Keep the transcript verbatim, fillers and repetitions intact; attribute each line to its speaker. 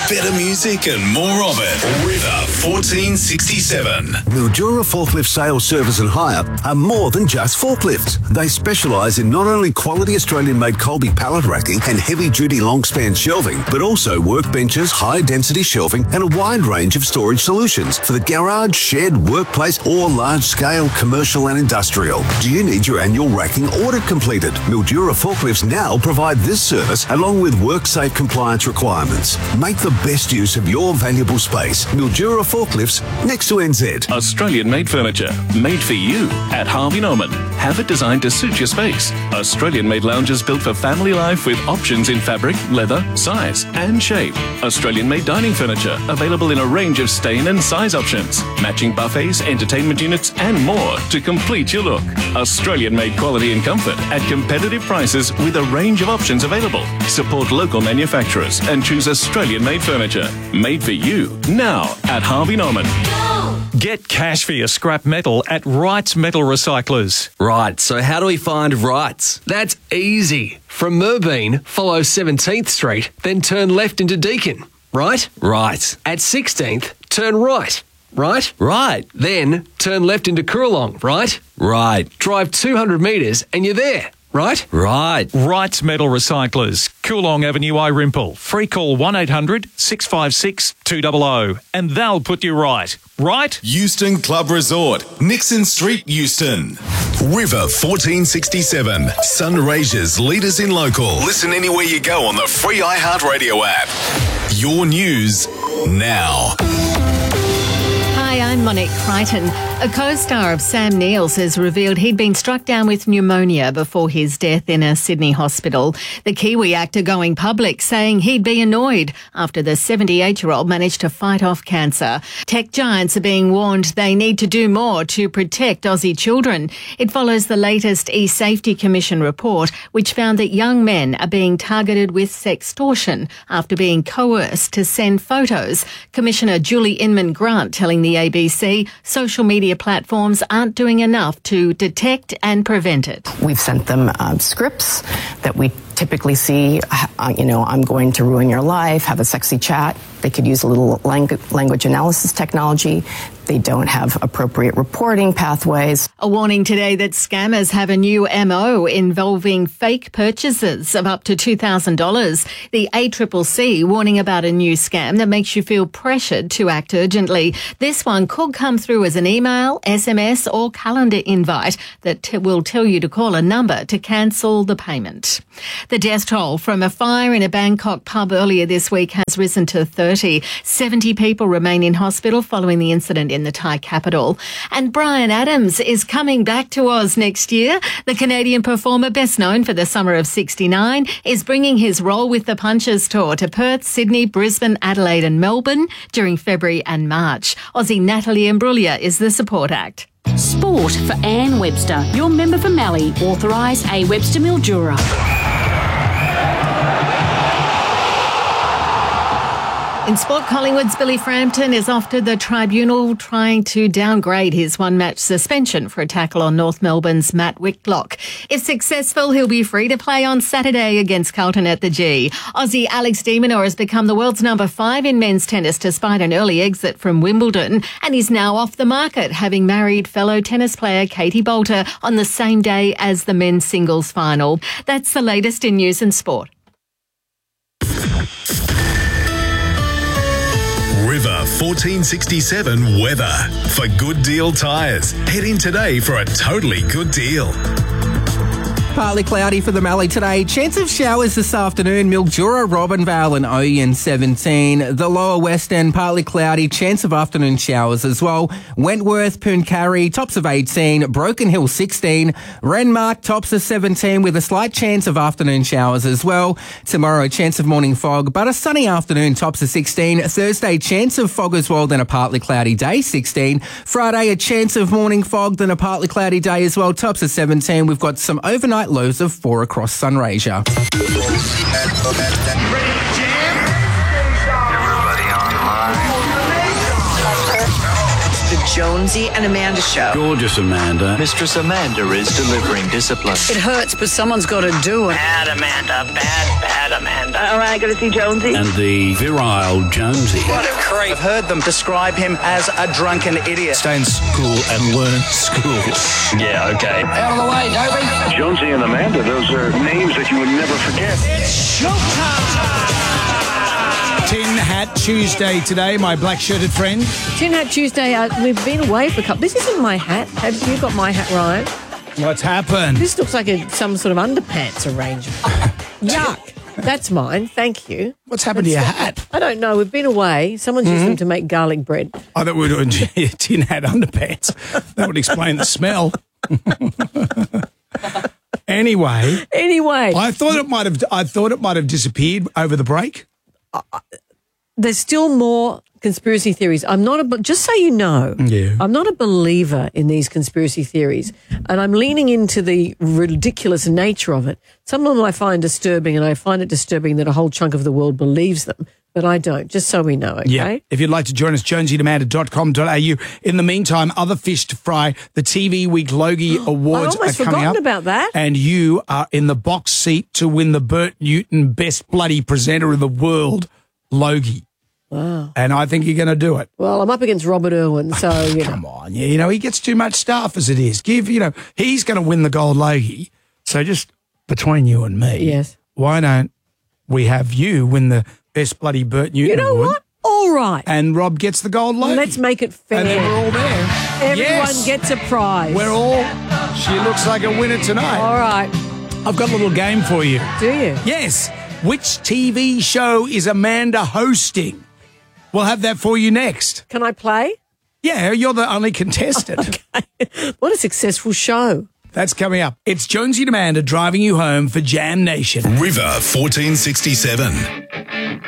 Speaker 1: Better music and more of it. River fourteen sixty-seven.
Speaker 2: Mildura Forklift Sales, Service and Hire are more than just forklifts. They specialise in not only quality Australian-made Colby pallet racking and heavy-duty long-span shelving, but also workbenches, high-density shelving and a wide range of storage solutions for the garage, shed, workplace or large-scale commercial and industrial. Do you need your annual racking audit completed? Mildura Forklifts now provide this service along with WorkSafe compliance requirements. Make the best use of your valuable space. Mildura Forklifts, next to N Z.
Speaker 3: Australian-made furniture, made for you at Harvey Norman. Have it designed to suit your space. Australian-made lounges built for family life with options in fabric, leather, size and shape. Australian-made dining furniture available in a range of stain and size options. Matching buffets, entertainment units and more to complete your look. Australian-made quality and comfort at competitive prices with a range of options available. Support local manufacturers and choose Australian-made furniture. Made for you now at Harvey Norman.
Speaker 4: Get cash for your scrap metal at Wrights Metal Recyclers.
Speaker 5: Right, so how do we find Wrights? That's easy. From Merbeen, follow seventeenth Street, then turn left into Deakin. Right? Right. At sixteenth, turn right. Right? Right. Then turn left into Coorong. Right? Right. Drive two hundred metres and you're there. Right? Right.
Speaker 4: Wrights Metal Recyclers, Coorong Avenue, Irimple. Free call one eight hundred six five six two hundred and they'll put you right. Right?
Speaker 1: Euston Club Resort, Nixon Street, Euston. River fourteen sixty-seven, Sunraysia's leaders in local. Listen anywhere you go on the free iHeartRadio app. Your news now.
Speaker 6: Hi, I'm Monique Crichton. A co-star of Sam Neill's has revealed he'd been struck down with pneumonia before his death in a Sydney hospital. The Kiwi actor going public, saying he'd be annoyed after the seventy-eight-year-old managed to fight off cancer. Tech giants are being warned they need to do more to protect Aussie children. It follows the latest eSafety Commission report, which found that young men are being targeted with sextortion after being coerced to send photos. Commissioner Julie Inman-Grant telling the A B C social media platforms aren't doing enough to detect and prevent it.
Speaker 7: We've sent them uh, scripts that we typically see, uh, you know, I'm going to ruin your life, have a sexy chat. They could use a little langu- language analysis technology. They don't have appropriate reporting pathways.
Speaker 6: A warning today that scammers have a new M O involving fake purchases of up to two thousand dollars. The A C C C warning about a new scam that makes you feel pressured to act urgently. This one could come through as an email, S M S or calendar invite that t- will tell you to call a number to cancel the payment. The death toll from a fire in a Bangkok pub earlier this week has risen to thirty. seventy people remain in hospital following the incident in the Thai capital. And Bryan Adams is coming back to Oz next year. The Canadian performer, best known for the Summer of sixty-nine, is bringing his Roll with the Punches tour to Perth, Sydney, Brisbane, Adelaide and Melbourne during February and March. Aussie Natalie Imbruglia is the support act.
Speaker 8: Sport for Anne Webster, your member for Mallee, authorised A Webster Mildura.
Speaker 6: In sport, Collingwood's Billy Frampton is off to the tribunal trying to downgrade his one-match suspension for a tackle on North Melbourne's Matt Whitlock. If successful, he'll be free to play on Saturday against Carlton at the G. Aussie Alex de Minaur has become the world's number five in men's tennis despite an early exit from Wimbledon, and he's now off the market, having married fellow tennis player Katie Boulter on the same day as the men's singles final. That's the latest in news and sport.
Speaker 1: River fourteen sixty-seven weather. For Good Deal Tyres, head in today for a totally good deal.
Speaker 9: Partly cloudy for the Mallee today. Chance of showers this afternoon. Mildura, Robinvale and Oyen seventeen. The lower west end, partly cloudy. Chance of afternoon showers as well. Wentworth, Pooncarie, tops of eighteen. Broken Hill sixteen. Renmark, tops of seventeen with a slight chance of afternoon showers as well. Tomorrow, chance of morning fog, but a sunny afternoon, tops of sixteen. Thursday, chance of fog as well, then a partly cloudy day, sixteen. Friday, a chance of morning fog, then a partly cloudy day as well, tops of seventeen. We've got some overnight lows of four across Sunraysia.
Speaker 10: Everybody online. The Jonesy and Amanda Show.
Speaker 11: Gorgeous Amanda.
Speaker 12: Mistress Amanda is delivering discipline.
Speaker 10: It hurts, but someone's got to do it.
Speaker 13: Bad Amanda, bad, bad Amanda.
Speaker 10: All right, got to see Jonesy.
Speaker 11: And the virile Jonesy.
Speaker 13: What a creep.
Speaker 14: I've heard them describe him as a drunken idiot.
Speaker 15: Stay in school and learn school.
Speaker 12: Yeah, okay.
Speaker 13: Out of the way, Toby.
Speaker 16: Jonesy and Amanda, those are names that you would never forget.
Speaker 13: It's showtime.
Speaker 17: Tin Hat Tuesday today, my black-shirted friend.
Speaker 18: Tin Hat Tuesday, uh, we've been away for a couple... This isn't my hat. Have you got my hat, Ryan?
Speaker 17: What's happened?
Speaker 18: This looks like a, some sort of underpants arrangement. Yuck. That's mine. Thank you.
Speaker 17: What's happened
Speaker 18: That's
Speaker 17: to your hat?
Speaker 18: I don't know. We've been away. Someone's
Speaker 17: Mm-hmm.
Speaker 18: used them to make garlic bread.
Speaker 17: I thought we were doing tin hat underpants. That would explain the smell. Anyway.
Speaker 18: Anyway.
Speaker 17: I thought it might have I thought it might have disappeared over the break.
Speaker 18: Uh, there's still more conspiracy theories. I'm not a, just so you know,
Speaker 17: yeah.
Speaker 18: I'm not a believer in these conspiracy theories, and I'm leaning into the ridiculous nature of it. Some of them I find disturbing, and I find it disturbing that a whole chunk of the world believes them, but I don't, just so we know, okay?
Speaker 17: Yeah. If you'd like to join us, jonesy and amanda dot com dot a u. In the meantime, other fish to fry. The T V Week Logie Awards
Speaker 18: I almost
Speaker 17: are coming
Speaker 18: forgotten
Speaker 17: up.
Speaker 18: about that.
Speaker 17: And you are in the box seat to win the Bert Newton Best Bloody Presenter in the World Logie.
Speaker 18: Wow.
Speaker 17: And I think you're going to do it.
Speaker 18: Well, I'm up against Robert Irwin, so, you know.
Speaker 17: Come on. Yeah, you know, he gets too much stuff as it is. Give, you know, he's going to win the gold Logie. So just between you and me.
Speaker 18: Yes.
Speaker 17: Why don't we have you win the Best Bloody Bert Newton
Speaker 18: You know
Speaker 17: Award?
Speaker 18: what? All right.
Speaker 17: And Rob gets the gold Logie.
Speaker 18: Let's make it fair.
Speaker 17: And then we're all there.
Speaker 18: Everyone
Speaker 17: Yes.
Speaker 18: gets a prize.
Speaker 17: We're all, she looks like a winner tonight.
Speaker 18: All right.
Speaker 17: I've got a little game for you.
Speaker 18: Do you?
Speaker 17: Yes. Which T V show is Amanda hosting? We'll have that for you next.
Speaker 18: Can I play?
Speaker 17: Yeah, you're the only contestant.
Speaker 18: Okay. What a successful show.
Speaker 17: That's coming up. It's Jonesy and Amanda driving you home for Jam Nation.
Speaker 1: River fourteen sixty-seven.